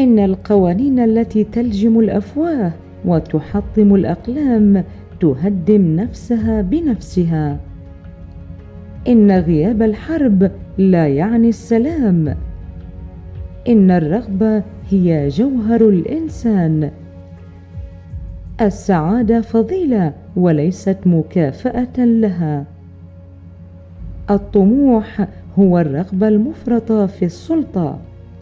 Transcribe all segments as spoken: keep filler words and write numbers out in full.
إن القوانين التي تلجم الأفواه وتحطم الأقلام تهدم نفسها بنفسها. إن غياب الحرب لا يعني السلام. إن الرغبة هي جوهر الإنسان. السعادة فضيلة وليست مكافأة لها. الطموح هو الرغبة المفرطة في السلطة.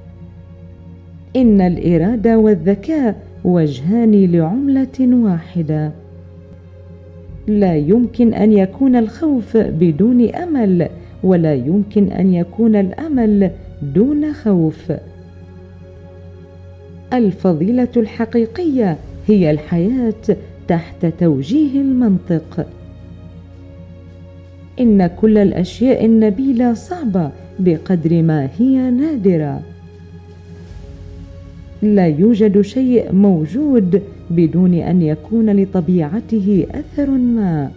إن الإرادة والذكاء وجهان لعملة واحدة. لا يمكن أن يكون الخوف بدون أمل، ولا يمكن أن يكون الأمل دون خوف. الفضيلة الحقيقية هي الحياة تحت توجيه المنطق. إن كل الأشياء النبيلة صعبة بقدر ما هي نادرة. لا يوجد شيء موجود بدون أن يكون لطبيعته أثر ما.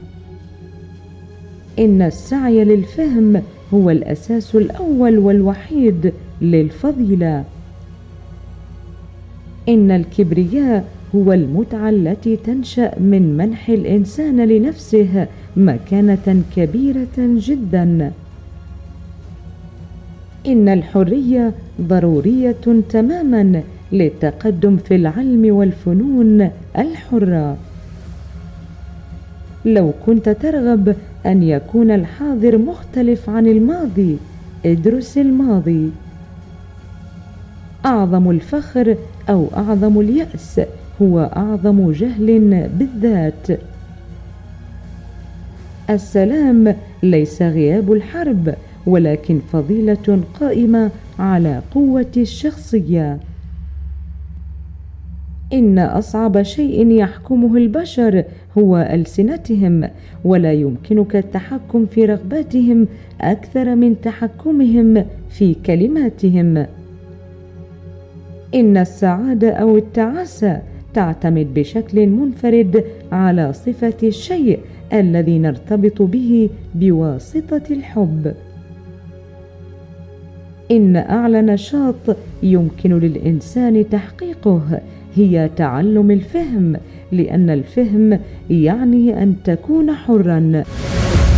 إن السعي للفهم هو الأساس الأول والوحيد للفضيلة. إن الكبرياء هو المتعة التي تنشأ من منح الإنسان لنفسه مكانة كبيرة جدا. إن الحرية ضرورية تماما للتقدم في العلم والفنون الحرة. لو كنت ترغب أن يكون الحاضر مختلف عن الماضي، ادرس الماضي. أعظم الفخر أو أعظم اليأس هو أعظم جهل بالذات. السلام ليس غياب الحرب، ولكن فضيلة قائمة على قوة الشخصية. إن أصعب شيء يحكمه البشر هو ألسنتهم، ولا يمكنك التحكم في رغباتهم أكثر من تحكمهم في كلماتهم. إن السعادة أو التعاسة تعتمد بشكل منفرد على صفة الشيء الذي نرتبط به بواسطة الحب. إن أعلى نشاط يمكن للإنسان تحقيقه هي تعلم الفهم، لأن الفهم يعني أن تكون حراً.